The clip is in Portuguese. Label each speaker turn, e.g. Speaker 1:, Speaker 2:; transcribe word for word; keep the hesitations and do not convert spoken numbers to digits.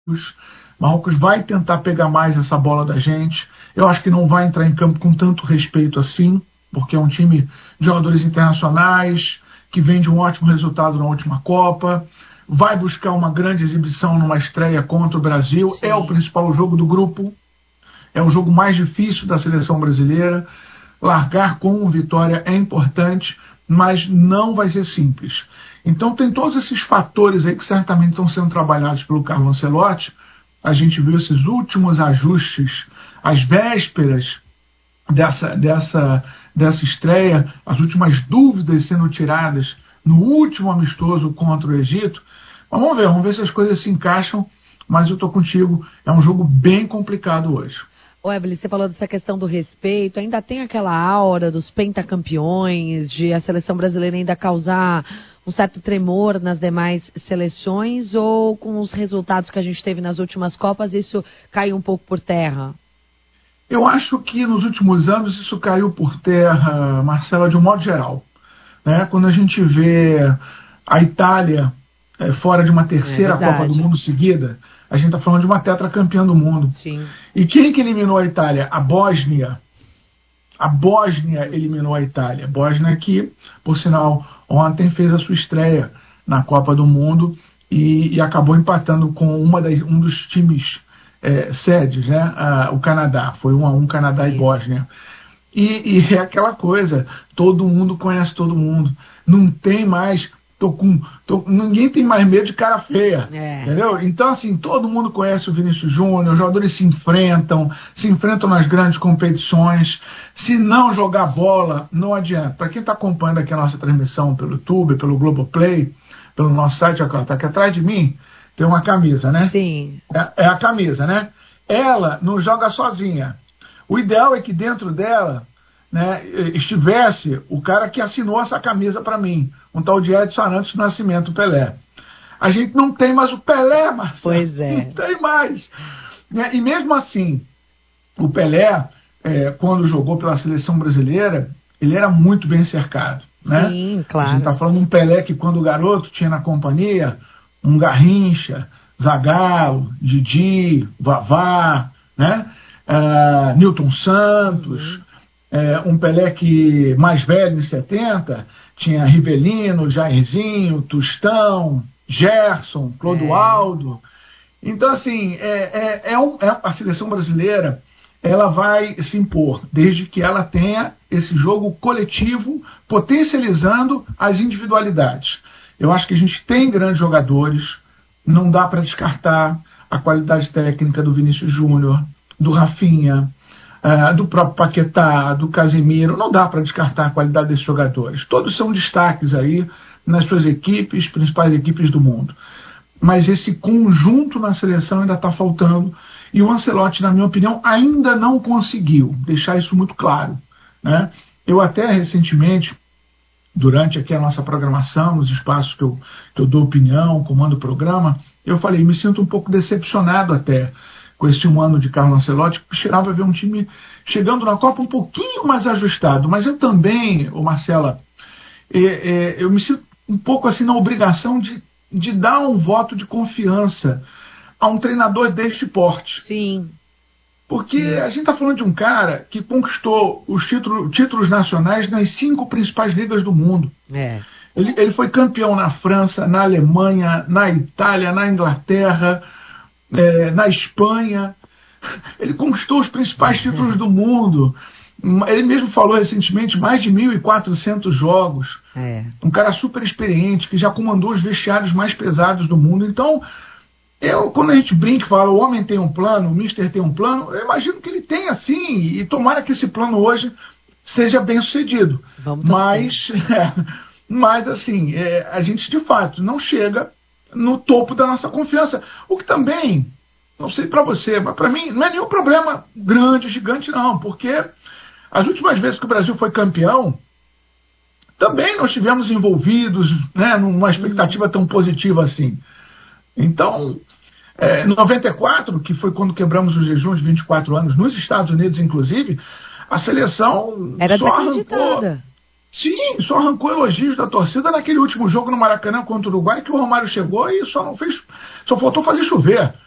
Speaker 1: Marrocos vai tentar pegar mais essa bola da gente. Eu acho que não vai entrar em campo com tanto respeito assim, porque é um time de jogadores internacionais, que vem de um ótimo resultado na última Copa, vai buscar uma grande exibição numa estreia contra o Brasil. Sim. É o principal jogo do grupo, é o jogo mais difícil da seleção brasileira. Largar com vitória é importante, mas não vai ser simples. Então tem todos esses fatores aí que certamente estão sendo trabalhados pelo Carlo Ancelotti. A gente viu esses últimos ajustes, as vésperas dessa, dessa, dessa estreia, as últimas dúvidas sendo tiradas no último amistoso contra o Egito. Mas vamos ver, vamos ver se as coisas se encaixam, mas eu estou contigo, é um jogo bem complicado hoje.
Speaker 2: Ô, Evelyn, você falou dessa questão do respeito, ainda tem aquela aura dos pentacampeões, de a seleção brasileira ainda causar um certo tremor nas demais seleções, ou com os resultados que a gente teve nas últimas Copas, isso caiu um pouco por terra?
Speaker 1: Eu acho que nos últimos anos isso caiu por terra, Marcela, de um modo geral. Né? Quando a gente vê a Itália é, fora de uma terceira é Copa do Mundo seguida, a gente está falando de uma tetracampeã do mundo.
Speaker 2: Sim.
Speaker 1: E quem que eliminou a Itália? A Bósnia. A Bósnia eliminou a Itália. A Bósnia que, por sinal, ontem fez a sua estreia na Copa do Mundo e, e acabou empatando com uma das, um dos times é, sedes, né? Ah, o Canadá. Foi um a um Canadá Isso. e Bósnia. E, e é aquela coisa, todo mundo conhece todo mundo. Não tem mais... Tô com, tô, ninguém tem mais medo de cara feia, é. entendeu? Então, assim, todo mundo conhece o Vinícius Júnior, os jogadores se enfrentam, se enfrentam nas grandes competições. Se não jogar bola, não adianta. Para quem está acompanhando aqui a nossa transmissão pelo YouTube, pelo Globoplay, pelo nosso site, está aqui atrás de mim, tem uma camisa, né?
Speaker 2: Sim.
Speaker 1: É, é a camisa, né? Ela não joga sozinha. O ideal é que dentro dela... Né, estivesse o cara que assinou essa camisa para mim, um tal de Edson Arantes do Nascimento, Pelé. A gente não tem mais o Pelé, Marcelo.
Speaker 2: Pois é.
Speaker 1: Não tem mais. Né, e mesmo assim, o Pelé, é, quando jogou pela seleção brasileira, ele era muito bem cercado. Né?
Speaker 2: Sim, claro.
Speaker 1: A gente está falando de um Pelé que, quando garoto, tinha na companhia um Garrincha, Zagallo, Didi, Vavá, né? uh, Nilton Santos... Uhum. É, um Pelé que, mais velho, em setenta, tinha Rivelino, Jairzinho, Tostão, Gerson, Clodoaldo. É. Então, assim, é, é, é um, é, a seleção brasileira ela vai se impor, desde que ela tenha esse jogo coletivo, potencializando as individualidades. Eu acho que a gente tem grandes jogadores, não dá para descartar a qualidade técnica do Vinícius Júnior, do Rafinha, Uh, do próprio Paquetá, do Casemiro. Não dá para descartar a qualidade desses jogadores. Todos são destaques aí nas suas equipes, principais equipes do mundo. Mas esse conjunto na seleção ainda está faltando e o Ancelotti, na minha opinião, ainda não conseguiu deixar isso muito claro. Né? Eu até recentemente, durante aqui a nossa programação, nos espaços que eu, que eu dou opinião, comando o programa, eu falei, me sinto um pouco decepcionado até com esse um ano de Carlo Ancelotti, que esperava ver um time chegando na Copa um pouquinho mais ajustado. Mas eu também, ô Marcela, é, é, eu me sinto um pouco assim na obrigação de, de dar um voto de confiança a um treinador deste porte.
Speaker 2: Sim.
Speaker 1: Porque
Speaker 2: Sim.
Speaker 1: a gente está falando de um cara que conquistou os títulos, títulos nacionais nas cinco principais ligas do mundo.
Speaker 2: É.
Speaker 1: Ele, ele foi campeão na França, na Alemanha, na Itália, na Inglaterra, É, na Espanha. Ele conquistou os principais títulos do mundo. Ele mesmo falou recentemente mais de mil e quatrocentos jogos.
Speaker 2: É.
Speaker 1: Um cara super experiente, que já comandou os vestiários mais pesados do mundo. Então, eu, quando a gente brinca e fala o homem tem um plano, o mister tem um plano, eu imagino que ele tenha sim, e tomara que esse plano hoje seja bem sucedido.
Speaker 2: Vamos
Speaker 1: mas, é, mas assim, é, a gente de fato não chega no topo da nossa confiança. O que também, não sei para você, mas para mim não é nenhum problema grande, gigante não, porque as últimas vezes que o Brasil foi campeão, também nós estivemos envolvidos, né, numa expectativa tão positiva assim. Então, é, em noventa e quatro, que foi quando quebramos o jejum de vinte e quatro anos, nos Estados Unidos inclusive, a seleção
Speaker 2: era
Speaker 1: só arrancou... Sim, só arrancou elogios da torcida naquele último jogo no Maracanã contra o Uruguai, que o Romário chegou e só não fez, só faltou fazer chover.